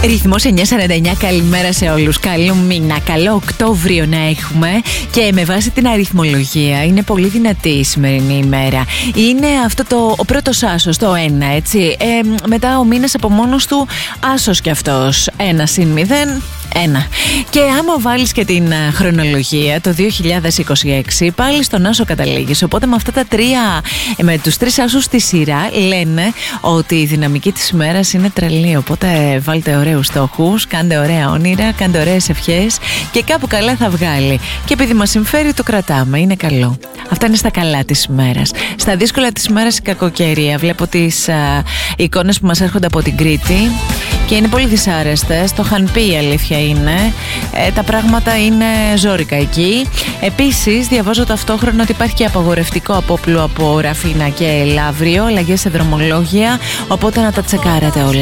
Ρυθμός 949, καλημέρα σε όλους. Καλό μήνα, καλό Οκτώβριο να έχουμε. Και με βάση την αριθμολογία, είναι πολύ δυνατή η σημερινή ημέρα. Είναι αυτό ο πρώτος άσος, το 1, έτσι. Μετά ο μήνας από μόνος του, άσος κι αυτός. 1 συν 0. 1. Και άμα βάλεις και την χρονολογία, το 2026 πάλι στον άσο καταλήγεις. Οπότε με τους τρεις άσους στη σειρά λένε ότι η δυναμική της ημέρας είναι τρελή. Οπότε βάλτε ωραίους στόχους, κάντε ωραία όνειρα, κάντε ωραίες ευχές και κάπου καλά θα βγάλει. Και επειδή μας συμφέρει το κρατάμε, είναι καλό. Αυτά είναι στα καλά της ημέρας. Στα δύσκολα της ημέρας η κακοκαιρία. Βλέπω τις εικόνες που μας έρχονται από την Κρήτη και είναι πολύ δυσάρεστες. Το είχαν πει, η αλήθεια είναι. Τα πράγματα είναι ζόρικα εκεί. Επίσης διαβάζω ταυτόχρονα ότι υπάρχει και απαγορευτικό απόπλου από Ραφίνα και Λαύριο, αλλαγές σε δρομολόγια, οπότε να τα τσεκάρετε όλα.